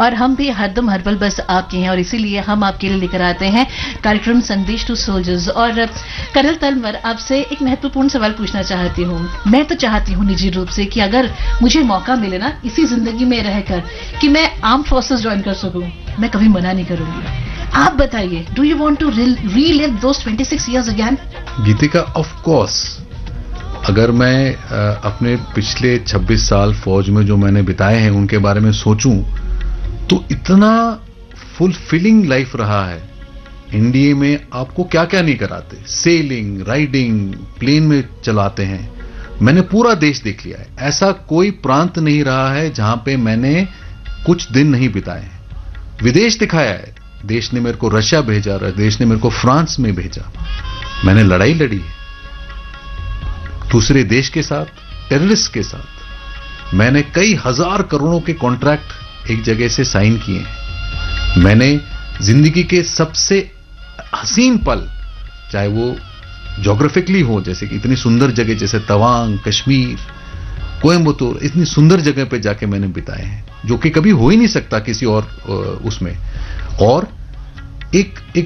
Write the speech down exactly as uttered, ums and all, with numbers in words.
और हम भी हरदम हर पल बस आपके हैं, और इसीलिए हम आपके लिए लेकर आते हैं कार्यक्रम संदेश टू सोल्जर्स। और कर्नल तलमर, आपसे एक महत्वपूर्ण सवाल पूछना चाहती हूँ। मैं तो चाहती हूँ निजी रूप से कि अगर मुझे मौका मिले ना इसी जिंदगी में रहकर कि मैं आर्म्ड फोर्सेस ज्वाइन कर सकूं, मैं कभी मना नहीं करूंगी। आप बताइए, do you want to relive those twenty six years again? Geetika, of course. अगर मैं अपने पिछले छब्बीस साल फौज में जो मैंने बिताए हैं उनके बारे में सोचूं तो इतना फुलफिलिंग लाइफ रहा है। इंडिया में आपको क्या क्या नहीं कराते, सेलिंग, राइडिंग, प्लेन में चलाते हैं। मैंने पूरा देश देख लिया है। ऐसा कोई प्रांत नहीं रहा है जहां पे मैंने कुछ दिन नहीं बिताए हैं। विदेश दिखाया है, देश ने मेरे को रशिया भेजा, देश ने मेरे को फ्रांस में भेजा। मैंने लड़ाई लड़ी है दूसरे देश के साथ, टेररिस्ट के साथ। मैंने कई हजार करोड़ों के कॉन्ट्रैक्ट एक जगह से साइन किए हैं। मैंने जिंदगी के सबसे हसीन पल, चाहे वो ज्योग्राफिकली हो, जैसे कि इतनी सुंदर जगह जैसे तवांग, कश्मीर, कोयम्बतूर, इतनी सुंदर जगह पे जाके मैंने बिताए हैं जो कि कभी हो ही नहीं सकता किसी और उसमें। और एक एक